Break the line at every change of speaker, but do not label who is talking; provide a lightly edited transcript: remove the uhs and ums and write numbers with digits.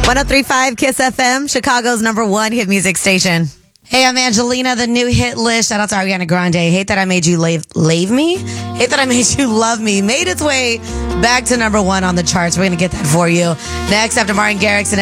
103.5 Kiss FM, Chicago's #1 hit music station.
Hey, I'm Angelina, the new hit list. Shout out to Ariana Grande. Hate that I made you leave me. Hate that I made you love me. Made its way back to #1 on the charts. We're going to get that for you. Next, after Martin Garrix and